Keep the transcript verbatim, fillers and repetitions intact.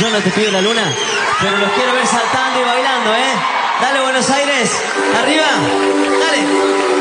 Yo no te pido la luna, pero los quiero ver saltando y bailando, ¿eh? Dale, Buenos Aires, arriba.